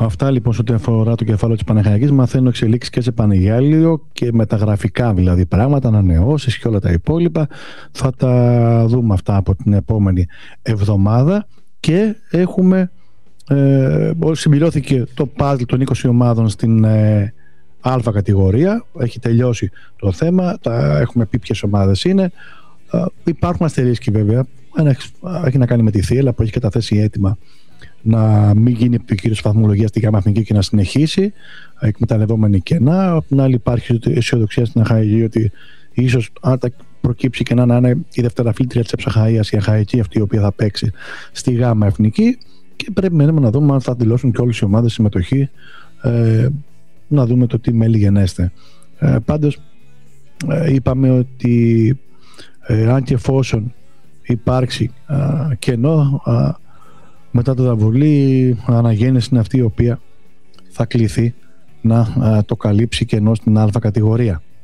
Αυτά λοιπόν σε ό,τι αφορά το κεφάλαιο της Παναχαϊκής. Μαθαίνω εξελίξεις και σε Πανηγιάλιο και μεταγραφικά δηλαδή πράγματα, ανανεώσεις και όλα τα υπόλοιπα. Θα τα δούμε αυτά από την επόμενη εβδομάδα και έχουμε συμπληρώθηκε το puzzle των 20 ομάδων στην Α κατηγορία. Έχει τελειώσει το θέμα, έχουμε πει ποιες ομάδες είναι. Υπάρχουν αστερίσκοι βέβαια. Έχει να κάνει με τη Θίελα που έχει καταθέσει έτοιμα να μην γίνει επικύρωση βαθμολογία στη ΓΑΜΑ Εθνική και να συνεχίσει εκμεταλλευόμενη κενά. Απ' την άλλη υπάρχει αισιοδοξία στην Αχαΐγη ότι ίσως αν τα προκύψει και να είναι η δευτεραφίλτρια της Εψαχαΐας, η Αχαΐκη αυτή η οποία θα παίξει στη ΓΑΜΑ Εθνική, και πρέπει να δούμε αν θα δηλώσουν και όλες οι ομάδες συμμετοχή, να δούμε το τι μέλη γενέστε. Πάντως είπαμε ότι αν και εφόσον υπάρξει κενό μετά το Δαβολή, αναγέννηση είναι αυτή η οποία θα κληθεί να το καλύψει κενό στην Α κατηγορία.